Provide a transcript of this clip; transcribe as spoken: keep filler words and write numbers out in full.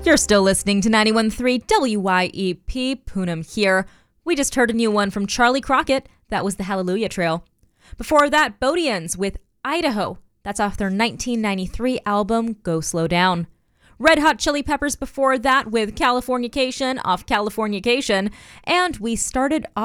You're still listening to ninety-one point three W Y E P, Poonam here. We just heard a new one from Charlie Crockett. That was the Hallelujah Trail. Before that, Bodians with Idaho. That's off their nineteen ninety-three album, Go Slow Down. Red Hot Chili Peppers before that with Californication off Californication. And we started off